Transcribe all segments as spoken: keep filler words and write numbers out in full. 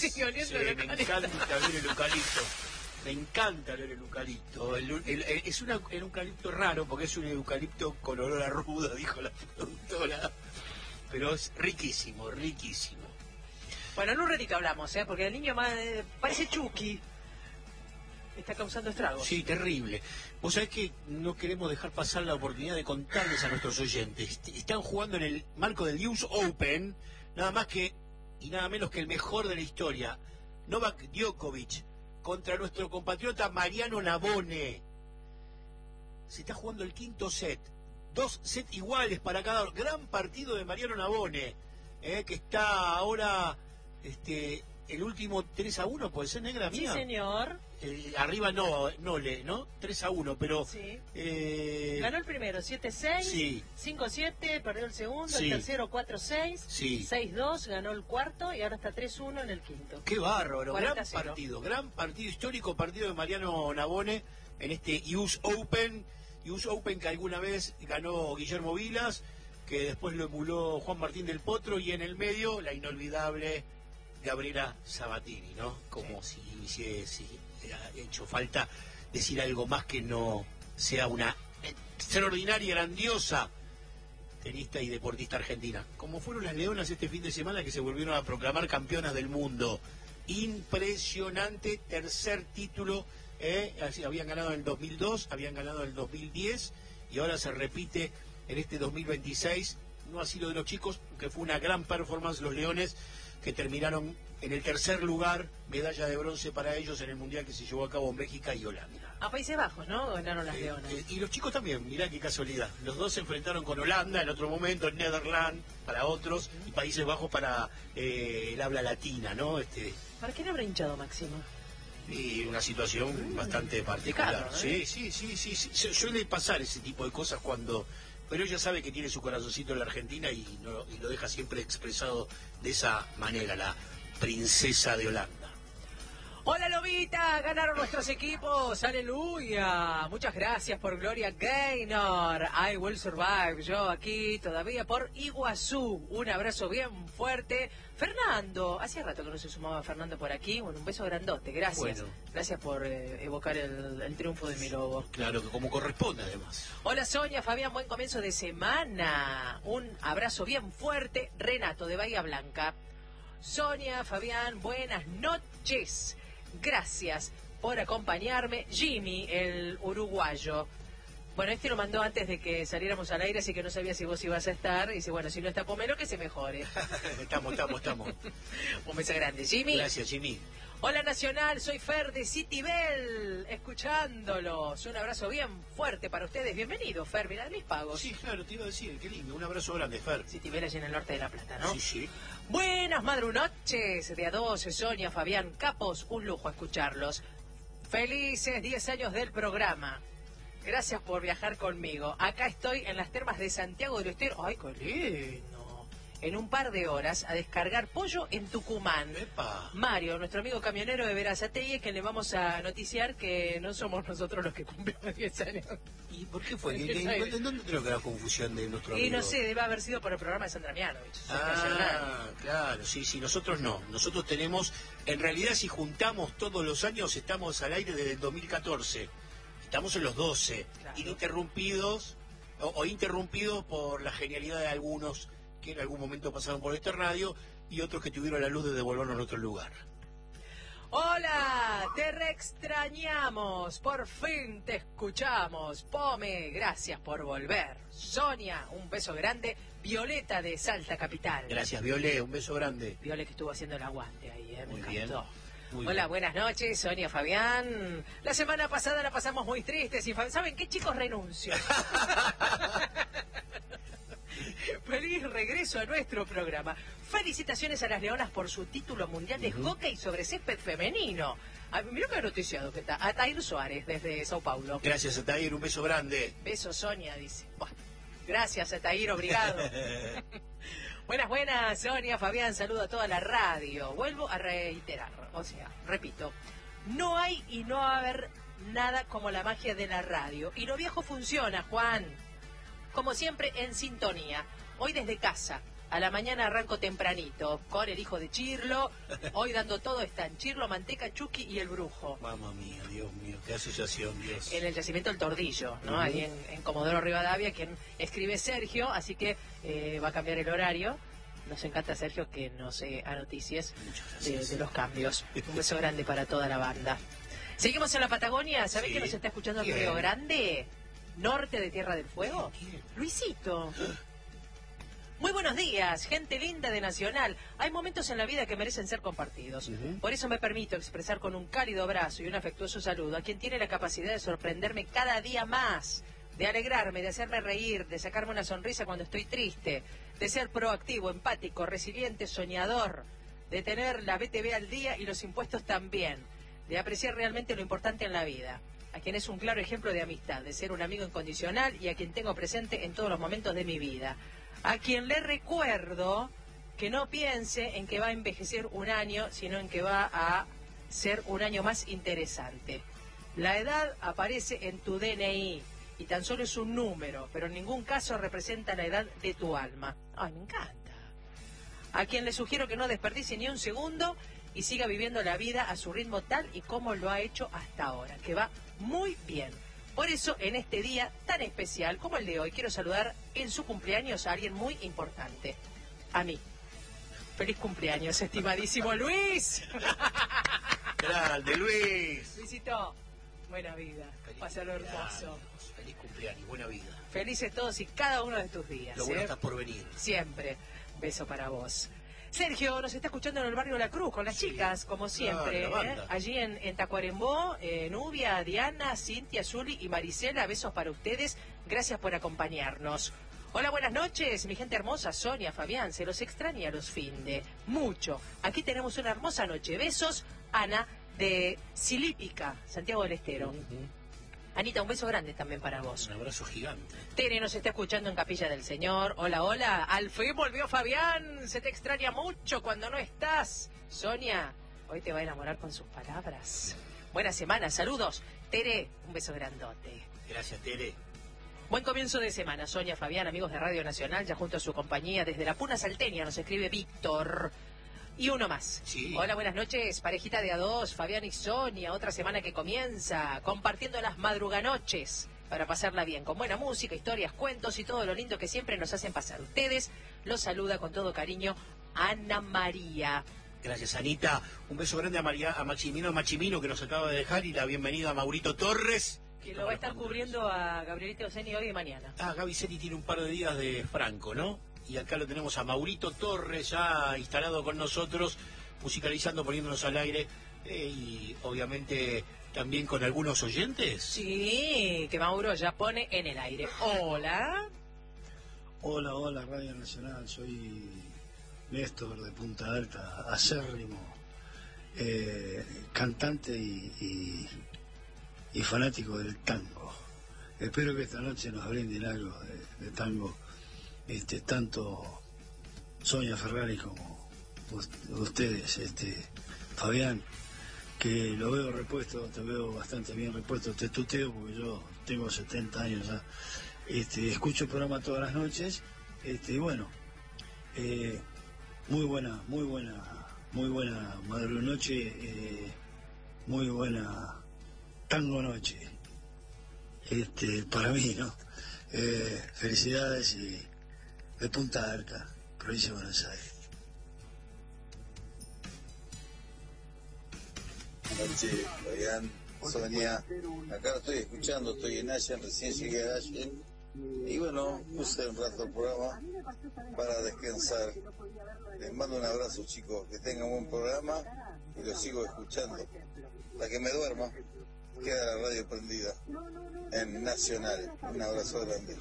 sigue oliendo Sí, el me eucalipto. encanta ver el eucalipto. Me encanta ver el eucalipto. El, el- el- es una- un eucalipto raro porque es un eucalipto con olor a ruda, dijo la productora. Pero es riquísimo, riquísimo. Bueno, en un ratito hablamos, ¿eh? Porque el niño más, eh, parece Chucky. Está causando estragos. Sí, terrible. Vos sabés que no queremos dejar pasar la oportunidad de contarles a nuestros oyentes. Están jugando en el marco del U S Open, nada más que y nada menos que el mejor de la historia, Novak Djokovic, contra nuestro compatriota Mariano Navone. Se está jugando el quinto set. Dos sets iguales para cada uno. Gran partido de Mariano Navone, eh, que está ahora este el último tres a uno, ¿puede ser, negra Sí, mía? señor. Eh, arriba no, no le, ¿no? tres a uno, pero... Sí. Eh, Ganó el primero, siete seis, Sí. cinco siete, perdió el segundo, Sí. el tercero cuatro seis, Sí. seis dos, ganó el cuarto y ahora está tres uno en el quinto. Qué bárbaro, gran cuarenta a cero. partido, gran partido histórico, partido de Mariano Navone en este U S Open, U S Open que alguna vez ganó Guillermo Vilas, que después lo emuló Juan Martín del Potro, y en el medio la inolvidable Gabriela Sabatini, ¿no? Como si hiciese hecho falta decir algo más que no sea una extraordinaria, grandiosa tenista y deportista argentina, como fueron las Leonas este fin de semana, que se volvieron a proclamar campeonas del mundo. Impresionante, tercer título, ¿eh? Así, habían ganado en el dos mil dos, habían ganado en el dos mil diez y ahora se repite en este dos mil veintiséis. No así lo de los chicos, que fue una gran performance los Leones, que terminaron en el tercer lugar, medalla de bronce para ellos en el Mundial que se llevó a cabo en Bélgica y Holanda. A Países Bajos, ¿no? Ganaron las Eh, Leonas. eh, y los chicos también, mirá qué casualidad. Los dos se enfrentaron con Holanda en otro momento, en Netherlands para otros, y Países Bajos para eh, el habla latina, ¿no? Este, ¿Para qué le habrá hinchado Máximo? y una situación bastante particular. Complicado, ¿eh? Sí, sí, sí, sí, sí. Su- Suele pasar ese tipo de cosas cuando... Pero ella sabe que tiene su corazoncito en la Argentina y, no- y lo deja siempre expresado de esa manera, la princesa de Holanda. Hola Lobita, ganaron nuestros equipos, aleluya, muchas gracias por Gloria Gaynor, I will survive, yo aquí todavía por Iguazú, un abrazo bien fuerte. Fernando, hacía rato que no se sumaba Fernando por aquí, bueno, un beso grandote, gracias, Bueno. gracias por eh, evocar el, el triunfo de mi lobo. Claro, que como corresponde además. Hola Sonia, Fabián, buen comienzo de semana, un abrazo bien fuerte, Renato de Bahía Blanca. Sonia, Fabián, buenas noches. Gracias por acompañarme. Jimmy, el uruguayo. Bueno, este lo mandó antes de que saliéramos al aire, así que no sabía si vos ibas a estar. Y dice, bueno, si no está Pomelo, que se mejore. estamos, estamos, estamos. Un beso grande. Jimmy. Gracias, Jimmy. Hola Nacional, soy Fer de Citibel, escuchándolos. Un abrazo bien fuerte para ustedes. Bienvenido, Fer, mirá mis pagos. Sí, claro, te iba a decir, qué lindo. Un abrazo grande, Fer. Citibel allí en el norte de La Plata, ¿no? Sí, sí. Buenas madrunoches de a dos, Sonia, Fabián, Capos, un lujo escucharlos. Felices diez años del programa. Gracias por viajar conmigo. Acá estoy en las termas de Santiago del Estero. ¡Ay, qué lindo! En un par de horas a descargar pollo en Tucumán. Epa. Mario, nuestro amigo camionero de Verazategui, que le vamos a noticiar que no somos nosotros los que cumplimos diez años. ¿Y por qué fue? ¿En, en- en dónde creo que la confusión de nuestro Y amigo? no sé, debe haber sido por el programa de Sandra Mianovich. Ah, claro, sí, sí, nosotros no. Nosotros tenemos, en realidad si juntamos todos los años, estamos al aire desde el dos mil catorce. Estamos en los doce, Claro. ininterrumpidos, o, o interrumpidos por la genialidad de algunos que en algún momento pasaron por este radio y otros que tuvieron la luz de devolvernos a nuestro lugar. Hola, te reextrañamos, por fin te escuchamos. Pome, gracias por volver. Sonia, un beso grande. Violeta de Salta Capital. Gracias, Violé, un beso grande. Viole que estuvo haciendo el aguante ahí, ¿eh? Me Muy bien. encantó. Muy Hola, bien. buenas noches, Sonia, Fabián. La semana pasada la pasamos muy tristes y Fabián, ¿saben qué, chicos? Renuncio. Feliz regreso a nuestro programa. Felicitaciones a las Leonas por su título mundial de Ujú. hockey sobre césped femenino. Ah, mirá que noticiado que está. A Tair Suárez, desde Sao Paulo. Gracias, Atair, un beso grande. Beso, Sonia, dice. Buah, gracias, Atair, obrigado. Buenas, buenas, Sonia, Fabián, saludo a toda la radio. Vuelvo a reiterar, o sea, repito, no hay y no va a haber nada como la magia de la radio. Y lo viejo funciona, Juan. Como siempre, en sintonía. Hoy desde casa, A la mañana arranco tempranito con el hijo de Chirlo. Hoy dando todo están Chirlo, Manteca, Chucky y el Brujo. Mamma mía, Dios mío, qué asociación, Dios. En el yacimiento El Tordillo, ¿no? Uh-huh. Ahí en, en Comodoro Rivadavia, quien escribe Sergio, así que eh, va a cambiar el horario. Nos encanta, Sergio, que nos eh, noticias de, de los cambios. Un beso grande para toda la banda. Seguimos en la Patagonia. ¿Sabés Sí. que nos está escuchando en ¿Quién? Río Grande? Norte de Tierra del Fuego. ¿Quién? Luisito. Muy buenos días, gente linda de Nacional. Hay momentos en la vida que merecen ser compartidos. Uh-huh. Por eso me permito expresar con un cálido abrazo y un afectuoso saludo a quien tiene la capacidad de sorprenderme cada día más, de alegrarme, de hacerme reír, de sacarme una sonrisa cuando estoy triste, de ser proactivo, empático, resiliente, soñador, de tener la B T V al día y los impuestos también, de apreciar realmente lo importante en la vida. A quien es un claro ejemplo de amistad, de ser un amigo incondicional y a quien tengo presente en todos los momentos de mi vida. A quien le recuerdo que no piense en que va a envejecer un año, sino en que va a ser un año más interesante. La edad aparece en tu D N I y tan solo es un número, pero en ningún caso representa la edad de tu alma. Ay, me encanta. A quien le sugiero que no desperdicie ni un segundo y siga viviendo la vida a su ritmo tal y como lo ha hecho hasta ahora, que va muy bien. Por eso, en este día tan especial como el de hoy, quiero saludar en su cumpleaños a alguien muy importante. A mí. Feliz cumpleaños, estimadísimo Luis. Grande, Luis. Luisito, buena vida. Pásalo hermoso. Feliz cumpleaños, buena vida. Felices todos y cada uno de tus días. Lo bueno ¿eh? está por venir. Siempre. Beso para vos. Sergio nos está escuchando en el barrio La Cruz con las Sí, chicas, como siempre. claro, la ¿eh? banda. Allí en, en Tacuarembó, eh, Nubia, Diana, Cintia, Zuli y Marisela, besos para ustedes. Gracias por acompañarnos. Hola, buenas noches, mi gente hermosa, Sonia, Fabián, se los extraña a los finde. Mucho. Aquí tenemos una hermosa noche. Besos, Ana, de Silípica, Santiago del Estero. Uh-huh. Anita, un beso grande también para vos. Un abrazo gigante. Tere nos está escuchando en Capilla del Señor. Hola, hola. Al fin volvió Fabián. Se te extraña mucho cuando no estás. Sonia, hoy te va a enamorar con sus palabras. Buena semana, saludos. Tere, un beso grandote. Gracias, Tere. Buen comienzo de semana, Sonia, Fabián, amigos de Radio Nacional, ya junto a su compañía desde la Puna Salteña, nos escribe Víctor. Y uno más. Sí. Hola, buenas noches, parejita de a dos, Fabián y Sonia, otra semana que comienza, compartiendo las madruganoches para pasarla bien, con buena música, historias, cuentos y todo lo lindo que siempre nos hacen pasar. Ustedes los saluda con todo cariño Ana María. Gracias, Anita. Un beso grande a, María, a Maximino Machimino, que nos acaba de dejar, y la bienvenida a Maurito Torres. Que lo va a estar cubriendo a Gabrielita Oseni hoy y mañana. Ah, Gaby Seni tiene un par de días de Franco, ¿no? Y acá lo tenemos a Maurito Torres ya instalado con nosotros, musicalizando, poniéndonos al aire, eh, y obviamente también con algunos oyentes. Sí, que Mauro ya pone en el aire. Hola. Hola, hola, Radio Nacional, soy Néstor de Punta Alta, acérrimo, eh, cantante y, y, y fanático del tango. Espero que esta noche nos brinden algo de, de tango, este, tanto Sonia Ferrari como ustedes, este, Fabián, que lo veo repuesto, te veo bastante bien repuesto, te tuteo porque yo tengo setenta años ya. Este, escucho el programa todas las noches, este, y bueno, eh, muy buena, muy buena, muy buena madrugada noche, eh, muy buena tango noche, este, para mí, ¿no? Eh, felicidades y de Punta Alta, provincia de Buenos Aires. Buenas noches, Fabián, Sonia. Acá lo estoy escuchando, estoy en Allen, recién llegué a Allen. Y bueno, puse un rato el programa para descansar. Les mando un abrazo, chicos, que tengan un buen programa y lo sigo escuchando. Hasta que me duerma, queda la radio prendida en Nacional. Un abrazo grande.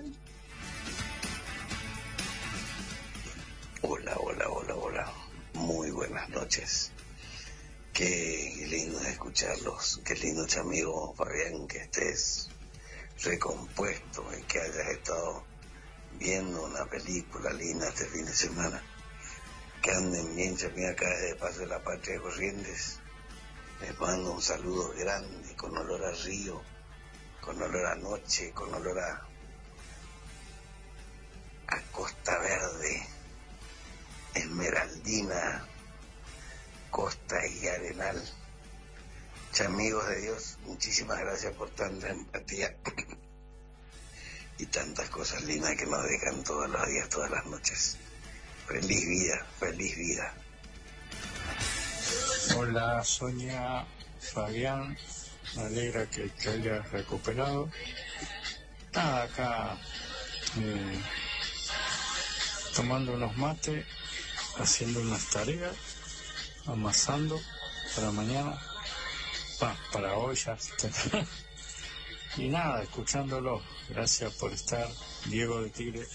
Hola, hola, hola, hola. Muy buenas noches. Qué lindo es escucharlos. Qué lindo, amigo Fabián, que estés recompuesto y que hayas estado viendo una película linda este fin de semana. Que anden bien, chamí, acá desde Paso de la Patria de Corrientes. Les mando un saludo grande, con olor a río, con olor a noche, con olor a, a Costa Verde. Esmeraldina, Costa y Arenal. Amigos de Dios, muchísimas gracias por tanta empatía y tantas cosas lindas que nos dejan todos los días, todas las noches. Feliz vida, feliz vida. Hola Sonia, Fabián, me alegra que te hayas recuperado. Nada, acá eh, tomando unos mates, haciendo unas tareas, amasando para mañana. Ah, para hoy ya. Y nada, escuchándolo. Gracias por estar, Diego de Tigre.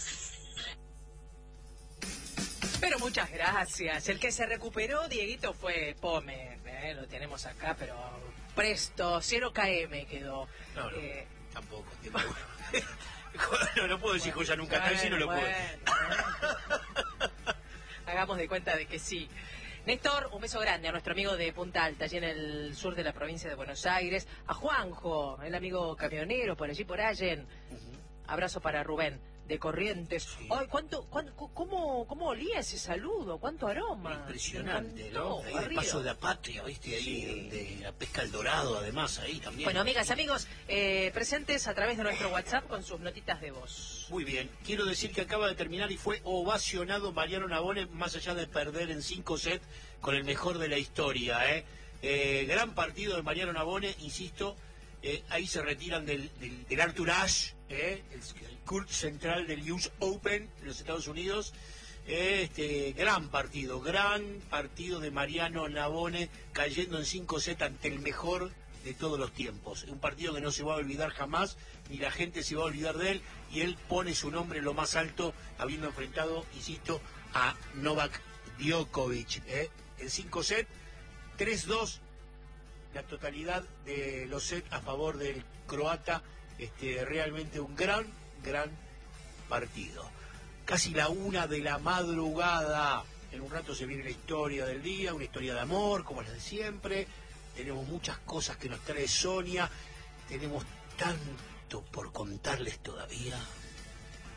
Pero muchas gracias. El que se recuperó, Dieguito, fue Pome. Eh, lo tenemos acá, pero presto, cero kilómetros quedó. No, no, eh, tampoco. no, no puedo decir joya nunca tal, si no lo bueno, puedo. bueno. Hagamos de cuenta de que sí. Néstor, un beso grande a nuestro amigo de Punta Alta, allí en el sur de la provincia de Buenos Aires. A Juanjo, el amigo camionero, por allí, por Allen. Uh-huh. Abrazo para Rubén, de Corrientes. Sí. Ay, ¿cuánto, cuánto, cómo, ¿Cómo olía ese saludo? ¿Cuánto aroma? Impresionante, ¿no? Ahí el paso de la patria, ¿viste? Ahí sí. De la pesca al dorado, además, ahí también. Bueno, amigas, amigos, eh, presentes a través de nuestro WhatsApp con sus notitas de voz. Muy bien. Quiero decir que acaba de terminar y fue ovacionado Mariano Navone, más allá de perder en cinco sets con el mejor de la historia, ¿eh? Eh, gran partido de Mariano Navone, insisto, eh, ahí se retiran del, del, del Arthur Ashe, ¿eh? el, el Kurt central del U S Open de los Estados Unidos. Eh, este gran partido, gran partido de Mariano Navone, cayendo en cinco sets ante el mejor de todos los tiempos. Un partido que no se va a olvidar jamás, ni la gente se va a olvidar de él, y él pone su nombre en lo más alto, habiendo enfrentado, insisto, a Novak Djokovic, ¿eh? En cinco sets, tres dos, la totalidad de los sets a favor del croata. Este, realmente un gran, gran partido. Casi la una de la madrugada. En un rato se viene la historia del día, una historia de amor, como la de siempre. Tenemos muchas cosas que nos trae Sonia. Tenemos tanto por contarles todavía.